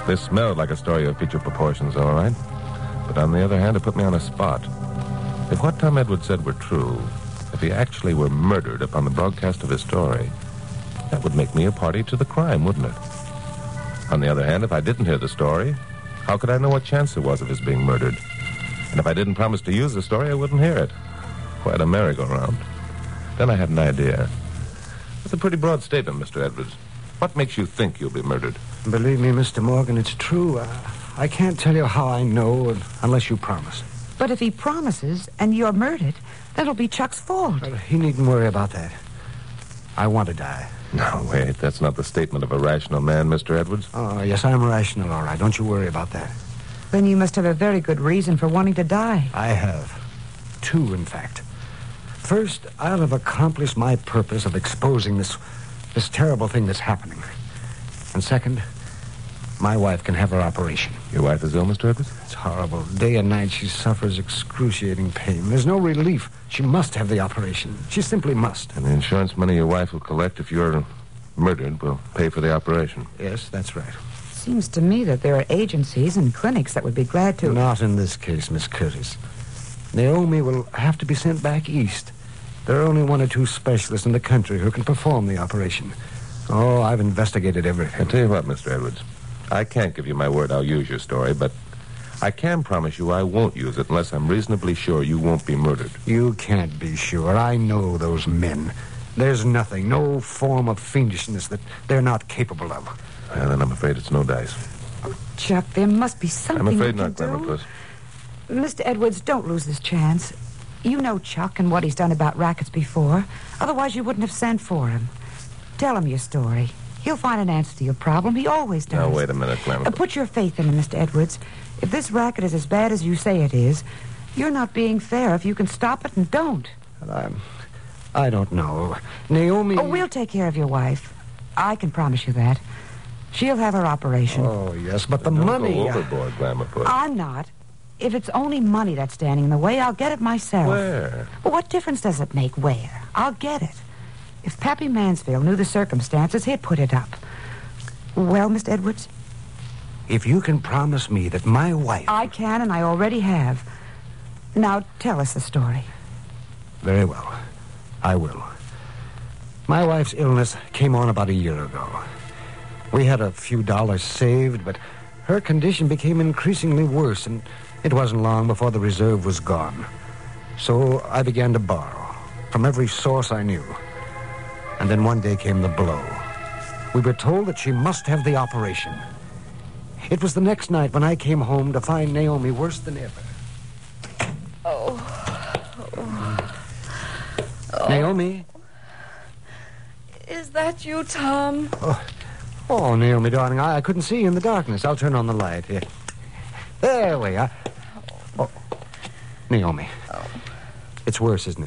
This smelled like a story of feature proportions, all right. But on the other hand, it put me on a spot. If what Tom Edwards said were true, if he actually were murdered upon the broadcast of his story, that would make me a party to the crime, wouldn't it? On the other hand, if I didn't hear the story, how could I know what chance there was of his being murdered? And if I didn't promise to use the story, I wouldn't hear it. Quite a merry-go-round. Then I had an idea. It's a pretty broad statement, Mr. Edwards. What makes you think you'll be murdered? Believe me, Mr. Morgan, it's true. I can't tell you how I know unless you promise. But if he promises and you're murdered, that'll be Chuck's fault. Well, he needn't worry about that. I want to die. No, wait. That's not the statement of a rational man, Mr. Edwards. Oh, yes, I'm rational, all right. Don't you worry about that. Then you must have a very good reason for wanting to die. I have. 2, in fact. First, I'll have accomplished my purpose of exposing this terrible thing that's happening. And second, my wife can have her operation. Your wife is ill, Mr. Edwards? It's horrible. Day and night she suffers excruciating pain. There's no relief. She must have the operation. She simply must. And the insurance money your wife will collect if you're murdered will pay for the operation. Yes, that's right. Seems to me that there are agencies and clinics that would be glad to... Not in this case, Miss Curtis. Naomi will have to be sent back east. There are only 1 or 2 specialists in the country who can perform the operation. Oh, I've investigated everything. I'll tell you what, Mr. Edwards. I can't give you my word I'll use your story, but I can promise you I won't use it unless I'm reasonably sure you won't be murdered. You can't be sure. I know those men. There's nothing, no form of fiendishness that they're not capable of. Well, then I'm afraid it's no dice. Oh, Chuck, there must be something I'm afraid you not, can do. Glamour Puss. Mr. Edwards, don't lose this chance. You know Chuck and what he's done about rackets before. Otherwise, you wouldn't have sent for him. Tell him your story. He'll find an answer to your problem. He always does. Now, wait a minute, Glamour Puss. Put your faith in him, Mr. Edwards. If this racket is as bad as you say it is, you're not being fair if you can stop it and don't. I don't know. Naomi... Oh, we'll take care of your wife. I can promise you that. She'll have her operation. Oh, yes, but the Don't money... go overboard, Glamour Puss. I'm not. If it's only money that's standing in the way, I'll get it myself. Where? Well, what difference does it make where? I'll get it. If Pappy Mansfield knew the circumstances, he'd put it up. Well, Mr. Edwards? If you can promise me that my wife... I can, and I already have. Now, tell us the story. Very well. I will. My wife's illness came on about a year ago. We had a few dollars saved, but her condition became increasingly worse, and it wasn't long before the reserve was gone. So I began to borrow from every source I knew. And then one day came the blow. We were told that she must have the operation. It was the next night when I came home to find Naomi worse than ever. Naomi? Is that you, Tom? Oh, Naomi, darling, I couldn't see you in the darkness. I'll turn on the light here. There we are. Oh, Naomi. It's worse, isn't it?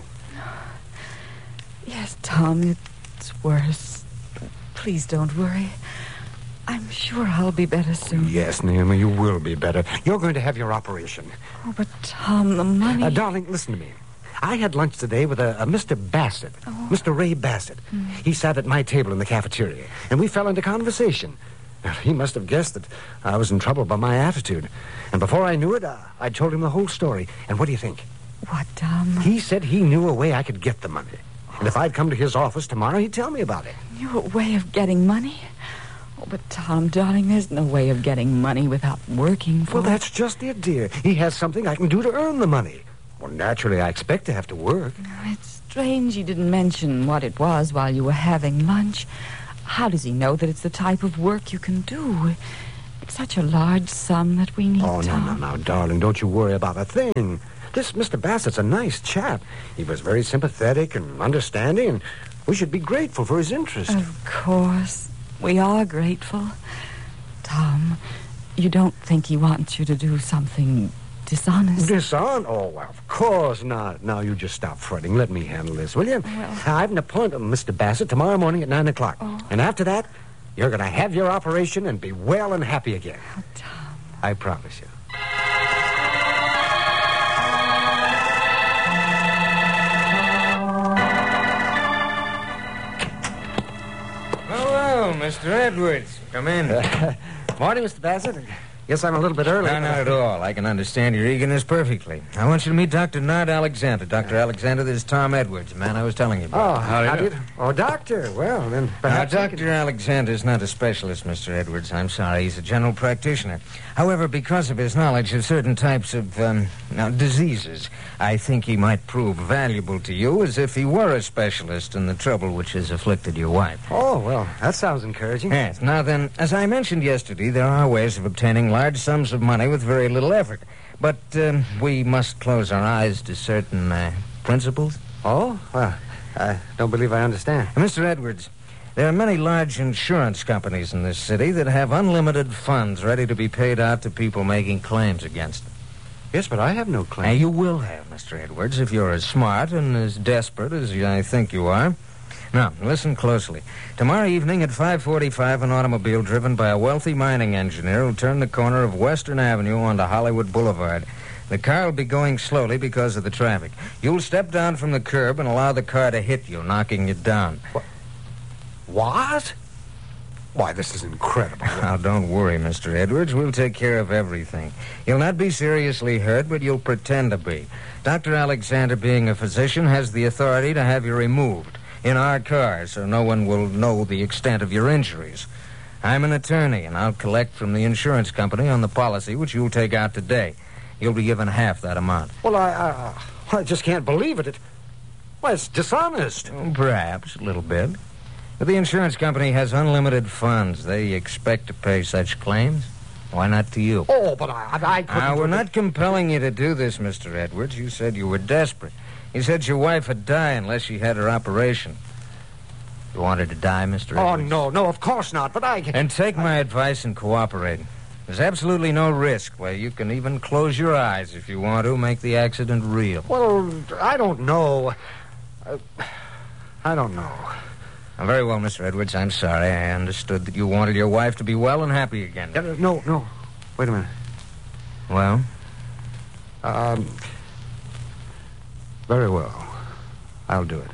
Yes, Tom, it's worse. Please don't worry. I'm sure I'll be better soon. Yes, Naomi, you will be better. You're going to have your operation. Oh, but Tom, the money... Darling, listen to me. I had lunch today with a Mr. Bassett, Mr. Ray Bassett. He sat at my table in the cafeteria, and we fell into conversation. He must have guessed that I was in trouble by my attitude. And before I knew it, I told him the whole story. And what do you think? What, Tom? He said he knew a way I could get the money. And if I'd come to his office tomorrow, he'd tell me about it. Knew a way of getting money? Oh, but Tom, darling, there's no way of getting money without working for Well, that's just it, dear. He has something I can do to earn the money. Well, naturally, I expect to have to work. It's strange you didn't mention what it was while you were having lunch. How does he know that it's the type of work you can do? It's such a large sum that we need, Tom. No, darling, don't you worry about a thing. This Mr. Bassett's a nice chap. He was very sympathetic and understanding, and we should be grateful for his interest. Of course. We are grateful. Tom, you don't think he wants you to do something dishonest? Dishonest? Oh, well, of course not. Now, you just stop fretting. Let me handle this, will you? Well... I have an appointment with Mr. Bassett tomorrow morning at 9 o'clock. Oh. And after that, you're going to have your operation and be well and happy again. Oh, Tom. I promise you. Hello, Mr. Edwards. Come in. Morning, Mr. Bassett. Guess I'm a little bit early. No, not at all. I can understand your eagerness perfectly. I want you to meet Dr. Nard Alexander. Dr. Alexander, this is Tom Edwards, the man I was telling you about. Oh, how do you do? Oh, doctor. Well, then Now, perhaps... Dr. Alexander's not a specialist, Mr. Edwards. I'm sorry. He's a general practitioner. However, because of his knowledge of certain types of diseases, I think he might prove valuable to you as if he were a specialist in the trouble which has afflicted your wife. Oh, well, that sounds encouraging. Yes. Now then, as I mentioned yesterday, there are ways of obtaining large sums of money with very little effort. But we must close our eyes to certain principles. Oh? Well, I don't believe I understand. Mr. Edwards, there are many large insurance companies in this city that have unlimited funds ready to be paid out to people making claims against them. Yes, but I have no Now, claim. you will have, Mr. Edwards, if you're as smart and as desperate as I think you are. Now, listen closely. Tomorrow evening at 5:45, an automobile driven by a wealthy mining engineer will turn the corner of Western Avenue onto Hollywood Boulevard. The car will be going slowly because of the traffic. You'll step down from the curb and allow the car to hit you, knocking you down. What? Why, this is incredible. Now, don't worry, Mr. Edwards. We'll take care of everything. You'll not be seriously hurt, but you'll pretend to be. Dr. Alexander, being a physician, has the authority to have you removed in our car so no one will know the extent of your injuries. I'm an attorney, and I'll collect from the insurance company on the policy which you'll take out today. You'll be given half that amount. Well, I just can't believe it. Well, it's dishonest. Perhaps, a little bit. But the insurance company has unlimited funds. They expect to pay such claims. Why not to you? Oh, but I couldn't... Now, we're not compelling you to do this, Mr. Edwards. You said you were desperate. You said your wife would die unless she had her operation. You want her to die, Mr. Oh, Edwards? no, of course not, but I... And take my advice and cooperate. There's absolutely no risk. Well, you can even close your eyes if you want to, make the accident real. Well, I don't know. I don't know. Well, very well, Mr. Edwards. I'm sorry. I understood that you wanted your wife to be well and happy again. No. Wait a minute. Well? Very well. I'll do it.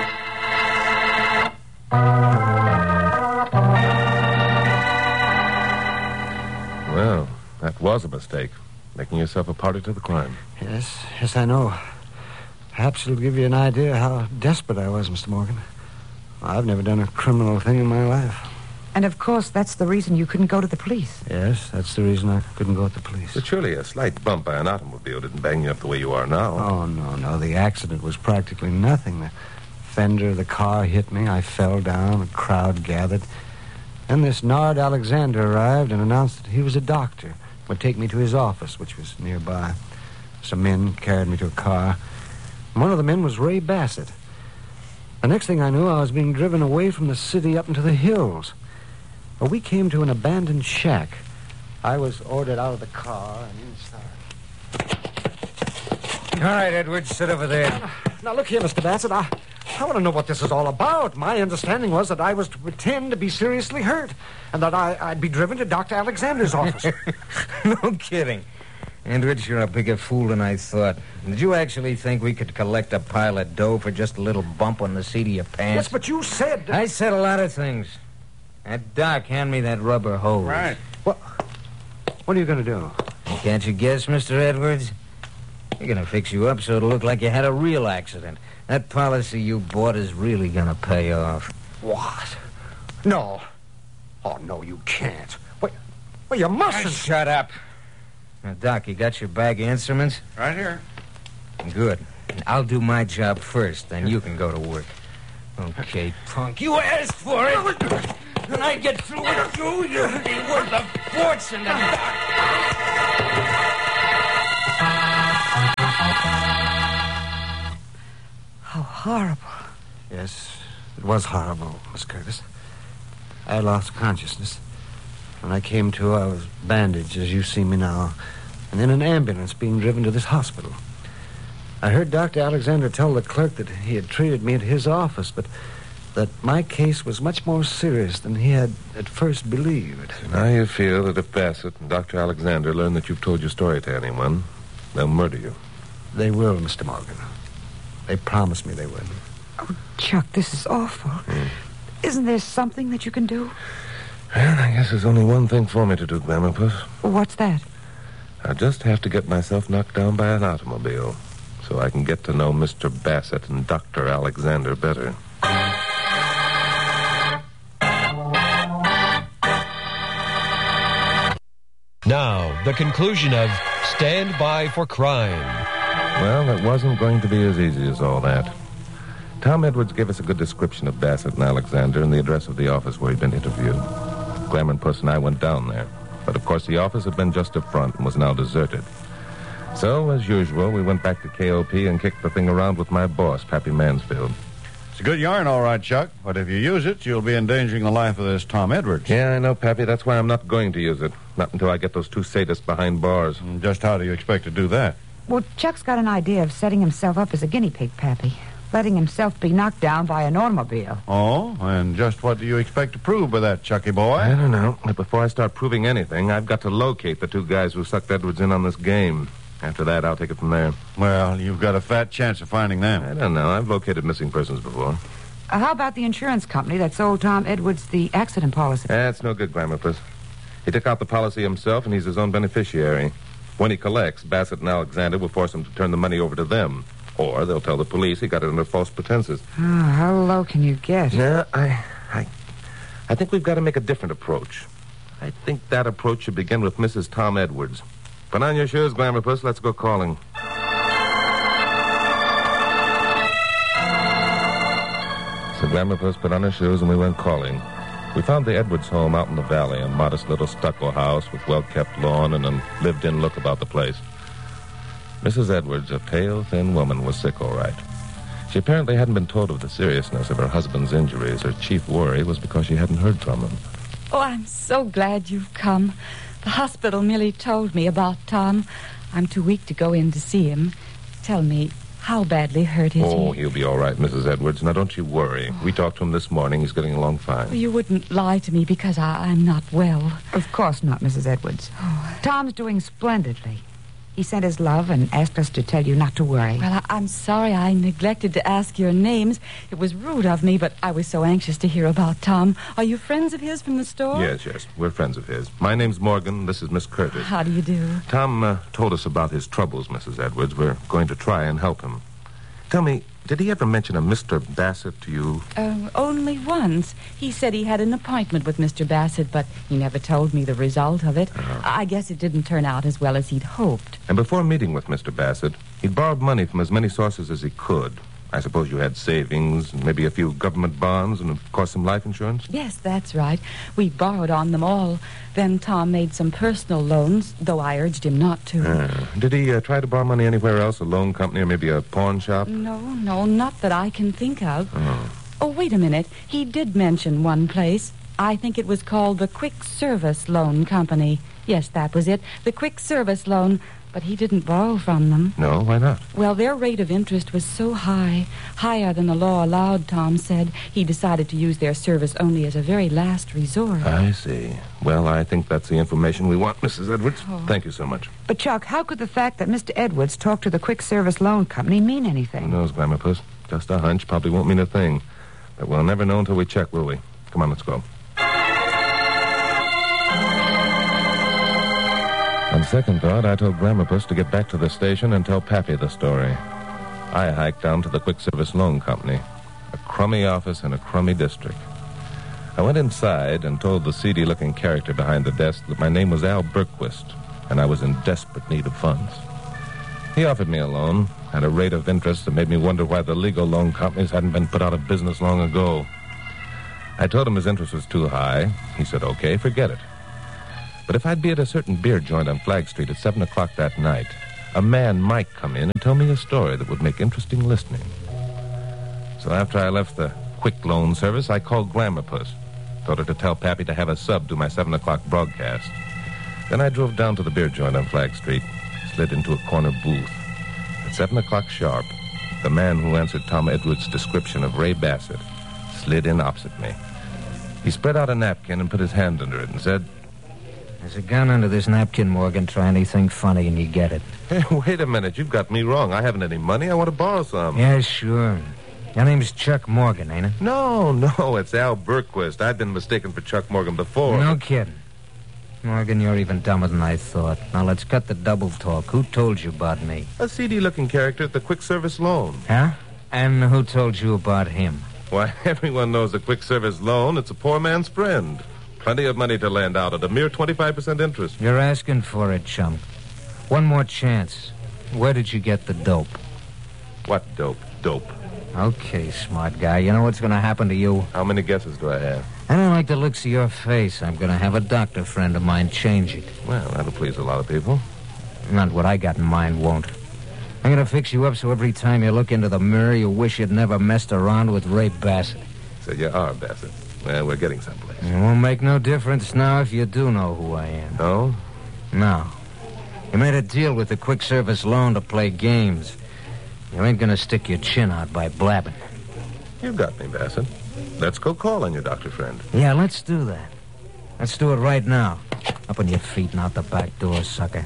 Well, that was a mistake. Making yourself a party to the crime. Yes, I know. Perhaps it'll give you an idea how desperate I was, Mr. Morgan. I've never done a criminal thing in my life. And, of course, that's the reason you couldn't go to the police. Yes, that's the reason I couldn't go with the police. But surely a slight bump by an automobile didn't bang you up the way you are now. Oh, no. The accident was practically nothing. The fender of the car hit me. I fell down. A crowd gathered. Then this Nard Alexander arrived and announced that he was a doctor. Would take me to his office, which was nearby. Some men carried me to a car. One of the men was Ray Bassett. The next thing I knew, I was being driven away from the city up into the hills. Well, we came to an abandoned shack. I was ordered out of the car and inside. All right, Edwards, sit over there. Now, look here, Mr. Bassett. I want to know what this is all about. My understanding was that I was to pretend to be seriously hurt and that I'd be driven to Dr. Alexander's office. No kidding. Edwards, you're a bigger fool than I thought. Did you actually think we could collect a pile of dough for just a little bump on the seat of your pants? Yes, but you said... I said a lot of things. Doc, hand me that rubber hose. Right. What are you going to do? Can't you guess, Mr. Edwards? We're going to fix you up so it'll look like you had a real accident. That policy you bought is really going to pay off. What? No. Oh, no, you can't. Well, you mustn't. Shut up. Now, Doc, you got your bag of instruments? Right here. Good. I'll do my job first, then you can go to work. Okay, punk. You asked for it. When I get through with you, you'll be worth a fortune to Doc. How horrible. Yes, it was horrible, Miss Curtis. I lost consciousness. When I came to, I was bandaged, as you see me now, and in an ambulance being driven to this hospital. I heard Dr. Alexander tell the clerk that he had treated me at his office, but that my case was much more serious than he had at first believed. Now you feel that if Bassett and Dr. Alexander learn that you've told your story to anyone, they'll murder you. They will, Mr. Morgan. They promised me they would. Oh, Chuck, this is awful. Isn't there something that you can do? Well, I guess there's only one thing for me to do, Glamour Puss. What's that? I just have to get myself knocked down by an automobile so I can get to know Mr. Bassett and Dr. Alexander better. Now, the conclusion of Stand By for Crime. Well, it wasn't going to be as easy as all that. Tom Edwards gave us a good description of Bassett and Alexander and the address of the office where he'd been interviewed. Glamour Puss and I went down there. But, of course, the office had been just a front and was now deserted. So, as usual, we went back to KOP and kicked the thing around with my boss, Pappy Mansfield. It's a good yarn, all right, Chuck. But if you use it, you'll be endangering the life of this Tom Edwards. Yeah, I know, Pappy. That's why I'm not going to use it. Not until I get those two sadists behind bars. And just how do you expect to do that? Well, Chuck's got an idea of setting himself up as a guinea pig, Pappy. Letting himself be knocked down by an automobile. Oh, and just what do you expect to prove by that, Chucky boy? I don't know. But before I start proving anything, I've got to locate the two guys who sucked Edwards in on this game. After that, I'll take it from there. Well, you've got a fat chance of finding them. I don't know. I've located missing persons before. How about the insurance company that sold Tom Edwards the accident policy? That's no good, Glamour Puss. He took out the policy himself, and he's his own beneficiary. When he collects, Bassett and Alexander will force him to turn the money over to them. Or they'll tell the police he got it under false pretenses. Oh, how low can you get? Yeah, I think we've got to make a different approach. I think that approach should begin with Mrs. Tom Edwards. Put on your shoes, Glamour Puss. Let's go calling. So Glamour Puss put on her shoes and we went calling. We found the Edwards home out in the valley, a modest little stucco house with well-kept lawn and a lived-in look about the place. Mrs. Edwards, a pale, thin woman, was sick, all right. She apparently hadn't been told of the seriousness of her husband's injuries. Her chief worry was because she hadn't heard from him. Oh, I'm so glad you've come. The hospital merely told me about Tom. I'm too weak to go in to see him. Tell me, how badly hurt is he? Oh, he'll be all right, Mrs. Edwards. Now, don't you worry. We talked to him this morning. He's getting along fine. You wouldn't lie to me because I'm not well. Of course not, Mrs. Edwards. Tom's doing splendidly. He sent his love and asked us to tell you not to worry. Well, I'm sorry I neglected to ask your names. It was rude of me, but I was so anxious to hear about Tom. Are you friends of his from the store? Yes. We're friends of his. My name's Morgan. This is Miss Curtis. How do you do? Tom told us about his troubles, Mrs. Edwards. We're going to try and help him. Tell me, did he ever mention a Mr. Bassett to you? Only once. He said he had an appointment with Mr. Bassett, but he never told me the result of it. I guess it didn't turn out as well as he'd hoped. And before meeting with Mr. Bassett, he'd borrowed money from as many sources as he could. I suppose you had savings, maybe a few government bonds, and, of course, some life insurance? Yes, that's right. We borrowed on them all. Then Tom made some personal loans, though I urged him not to. Did he try to borrow money anywhere else, a loan company or maybe a pawn shop? No, not that I can think of. Oh, wait a minute. He did mention one place. I think it was called the Quick Service Loan Company. Yes, that was it. The Quick Service Loan. But he didn't borrow from them. No, why not? Well, their rate of interest was so high, higher than the law allowed, Tom said. He decided to use their service only as a very last resort. I see. Well, I think that's the information we want, Mrs. Edwards. Thank you so much. But, Chuck, how could the fact that Mr. Edwards talked to the Quick Service Loan Company mean anything? Who knows, Glamour Puss? Just a hunch. Probably won't mean a thing. But we'll never know until we check, will we? Come on, let's go. On second thought, I told Glamour Puss to get back to the station and tell Pappy the story. I hiked down to the Quick Service Loan Company, a crummy office in a crummy district. I went inside and told the seedy-looking character behind the desk that my name was Al Berquist, and I was in desperate need of funds. He offered me a loan at a rate of interest that made me wonder why the legal loan companies hadn't been put out of business long ago. I told him his interest was too high. He said, okay, forget it. But if I'd be at a certain beer joint on Flag Street at 7 o'clock that night, a man might come in and tell me a story that would make interesting listening. So after I left the Quick Loan Service, I called Glamour Puss. Told her to tell Pappy to have a sub do my 7 o'clock broadcast. Then I drove down to the beer joint on Flag Street, slid into a corner booth. At 7 o'clock sharp, the man who answered Tom Edwards' description of Ray Bassett slid in opposite me. He spread out a napkin and put his hand under it and said, There's a gun under this napkin, Morgan. Try anything funny and you get it. Hey, wait a minute. You've got me wrong. I haven't any money. I want to borrow some. Yeah, sure. Your name's Chuck Morgan, ain't it? No, it's Al Berquist. I've been mistaken for Chuck Morgan before. No kidding. Morgan, you're even dumber than I thought. Now, let's cut the double talk. Who told you about me? A seedy-looking character at the Quick Service Loan. Huh? And who told you about him? Why, everyone knows the Quick Service Loan. It's a poor man's friend. Plenty of money to lend out at a mere 25% interest. You're asking for it, chum. One more chance. Where did you get the dope? What dope? Dope. Okay, smart guy. You know what's going to happen to you? How many guesses do I have? I don't like the looks of your face. I'm going to have a doctor friend of mine change it. Well, that'll please a lot of people. Not what I got in mind won't. I'm going to fix you up so every time you look into the mirror, you wish you'd never messed around with Ray Bassett. So you are Bassett. Well, we're getting someplace. It won't make no difference now if you do know who I am. No? No. You made a deal with the Quick Service Loan to play games. You ain't going to stick your chin out by blabbing. You got me, Bassett. Let's go call on your doctor friend. Yeah, let's do that. Let's do it right now. Up on your feet and out the back door, sucker.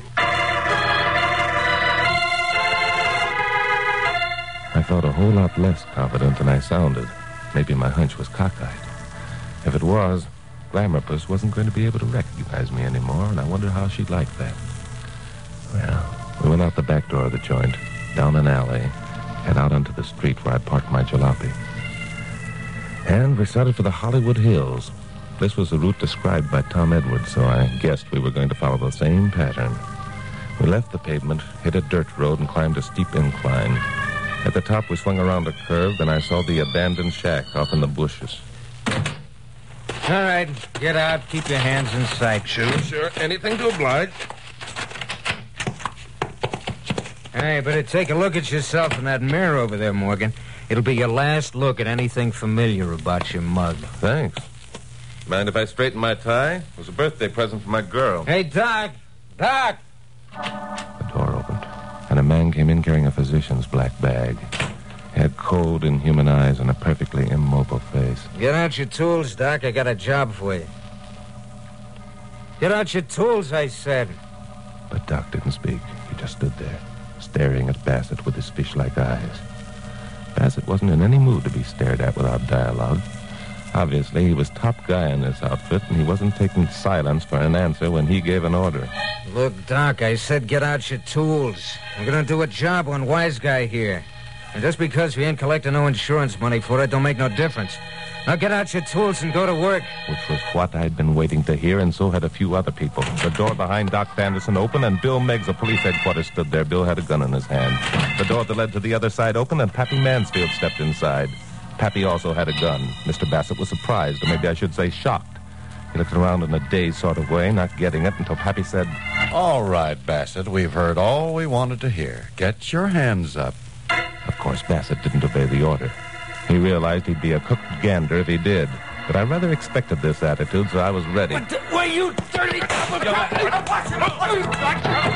I felt a whole lot less confident than I sounded. Maybe my hunch was cockeyed. If it was, Glamourpuss wasn't going to be able to recognize me anymore, and I wondered how she'd like that. Well, we went out the back door of the joint, down an alley, and out onto the street where I'd parked my jalopy. And we started for the Hollywood Hills. This was the route described by Tom Edwards, so I guessed we were going to follow the same pattern. We left the pavement, hit a dirt road, and climbed a steep incline. At the top, we swung around a curve, and I saw the abandoned shack off in the bushes. All right, get out. Keep your hands in sight. Sure. Anything to oblige. Hey, better take a look at yourself in that mirror over there, Morgan. It'll be your last look at anything familiar about your mug. Thanks. Mind if I straighten my tie? It was a birthday present for my girl. Hey, Doc! Doc! The door opened, and a man came in carrying a physician's black bag. He had cold, inhuman eyes and a perfectly immobile face. Get out your tools, Doc. I got a job for you. Get out your tools, I said. But Doc didn't speak. He just stood there, staring at Bassett with his fish-like eyes. Bassett wasn't in any mood to be stared at without dialogue. Obviously, he was top guy in this outfit, and he wasn't taking silence for an answer when he gave an order. Look, Doc, I said get out your tools. I'm going to do a job on Wise Guy here. And just because we ain't collecting no insurance money for it don't make no difference. Now get out your tools and go to work. Which was what I'd been waiting to hear, and so had a few other people. The door behind Doc Anderson opened, and Bill Meggs of police headquarters stood there. Bill had a gun in his hand. The door that led to the other side opened, and Pappy Mansfield stepped inside. Pappy also had a gun. Mr. Bassett was surprised, or maybe I should say shocked. He looked around in a dazed sort of way, not getting it, until Pappy said, All right, Bassett, we've heard all we wanted to hear. Get your hands up. Of course, Bassett didn't obey the order. He realized he'd be a cooked gander if he did. But I rather expected this attitude, so I was ready. Were you dirty?